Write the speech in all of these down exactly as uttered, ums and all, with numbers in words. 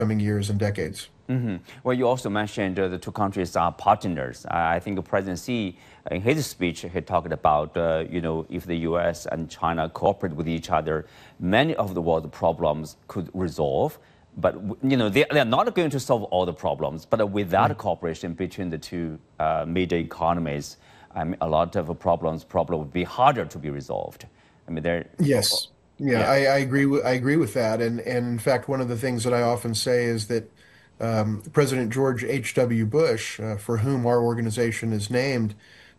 coming years and decades. Mm-hmm. Well, you also mentioned uh, the two countries are partners. I, I think President Xi, in his speech, he talked about, uh, you know, if the U S and China cooperate with each other, many of the world's problems could resolve. But, you know, they, they're not going to solve all the problems. But without Right. cooperation between the two uh, major economies, I mean, a lot of problems probably would be harder to be resolved. I mean, they're, Yes. Yeah, yeah. I, I agree with I agree with that. And and in fact, one of the things that I often say is that um, President George H W. Bush, uh, for whom our organization is named,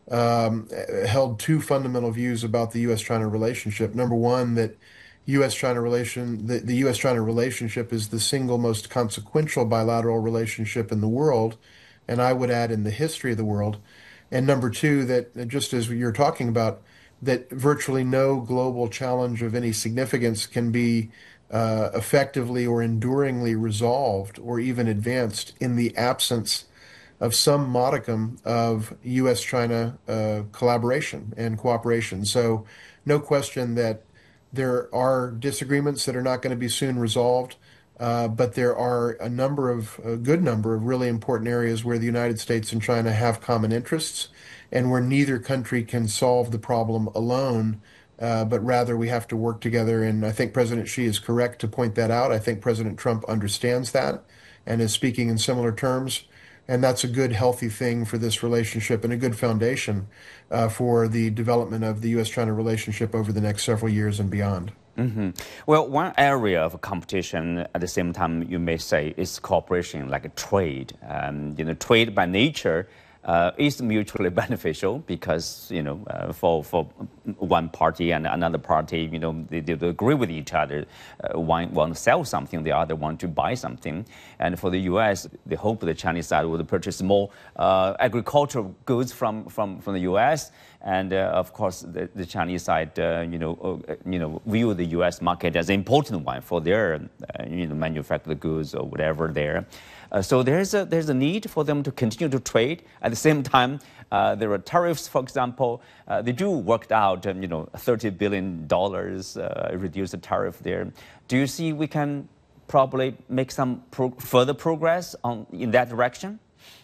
um, held two fundamental views about the U S-China relationship. Number one, that U S-China relation the, the U S-China relationship is the single most consequential bilateral relationship in the world, and I would add in the history of the world. And number two, that just as you're talking about, that virtually no global challenge of any significance can be uh, effectively or enduringly resolved or even advanced in the absence of some modicum of U S-China uh, collaboration and cooperation. So, no question that there are disagreements that are not going to be soon resolved, uh, but there are a number of, a good number of really important areas where the United States and China have common interests and where neither country can solve the problem alone. Uh, but rather we have to work together. And I think President Xi is correct to point that out. I think President Trump understands that and is speaking in similar terms. And that's a good, healthy thing for this relationship and a good foundation uh, for the development of the U S-China relationship over the next several years and beyond. Hmm. Well, one area of competition at the same time, you may say, is cooperation, like trade. Um, you know, trade by nature uh, is mutually beneficial because, you know, uh, for, for one party and another party, you know, they, they agree with each other. Uh, one want to sell something, the other want to buy something. And for the U S, they hope the Chinese side would purchase more uh, agricultural goods from, from, from the U S. And uh, of course, the, the Chinese side, uh, you know, uh, you know, view the U S market as an important one for their, uh, you know, manufactured goods or whatever there. Uh, so there's a there's a need for them to continue to trade. At the same time, uh, there are tariffs, for example. Uh, they do work out, um, you know, thirty billion dollars uh, reduce the tariff there. Do you see we can probably make some pro further progress on in that direction?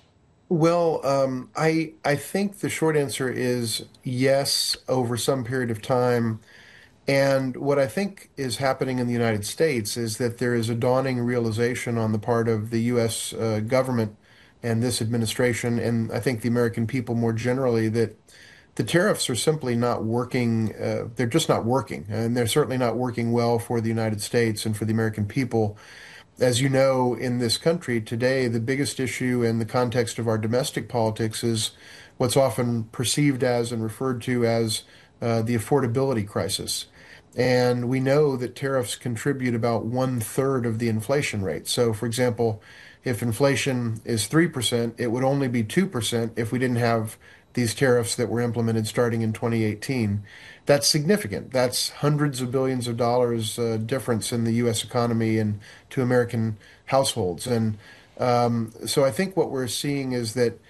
Well, um, I I think the short answer is yes over some period of time. And what I think is happening in the United States is that there is a dawning realization on the part of the U S uh, government and this administration, and I think the American people more generally, that the tariffs are simply not working. Uh, they're just not working, and they're certainly not working well for the United States and for the American people. As you know, in this country today, the biggest issue in the context of our domestic politics is what's often perceived as and referred to as uh, the affordability crisis. And we know that tariffs contribute about one third of the inflation rate. So, for example, if inflation is three percent, it would only be two percent if we didn't have these tariffs that were implemented starting in twenty eighteen. That's significant. That's hundreds of billions of dollars uh, difference in the U S economy and to American households. And um, so I think what we're seeing is that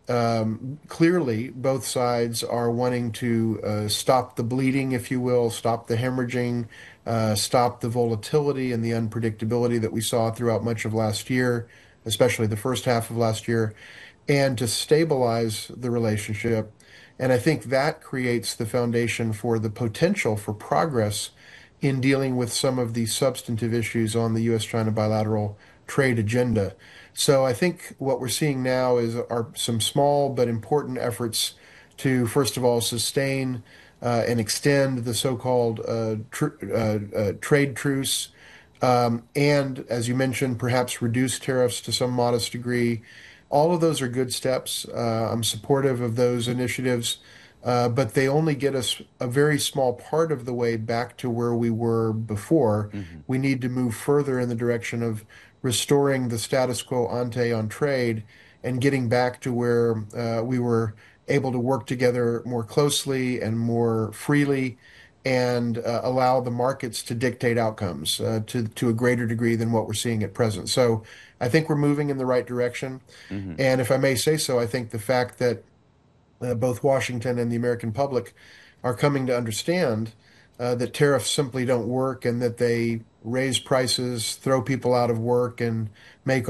um, clearly both sides are wanting to uh, stop the bleeding, if you will, stop the hemorrhaging, uh, stop the volatility and the unpredictability that we saw throughout much of last year, especially the first half of last year, and to stabilize the relationship. And I think that creates the foundation for the potential for progress in dealing with some of the substantive issues on the U S-China bilateral trade agenda. So I think what we're seeing now is are some small but important efforts to, first of all, sustain uh, and extend the so-called uh, tr uh, uh, trade truce, um, and, as you mentioned, perhaps reduce tariffs to some modest degree. All of those are good steps. Uh, I'm supportive of those initiatives, uh, but they only get us a very small part of the way back to where we were before. Hmm. We need to move further in the direction of restoring the status quo ante on trade and getting back to where uh, we were able to work together more closely and more freely and uh, allow the markets to dictate outcomes uh, to to a greater degree than what we're seeing at present. So I think we're moving in the right direction. Hmm. And if I may say so, I think the fact that uh, both Washington and the American public are coming to understand uh, that tariffs simply don't work and that they raise prices, throw people out of work, and make